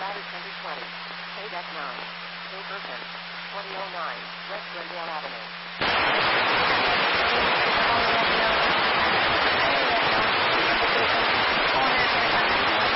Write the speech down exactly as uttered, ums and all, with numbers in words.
Patterson twenty. K-Deck nine. Jefferson. twenty oh nine. West Glendale Avenue.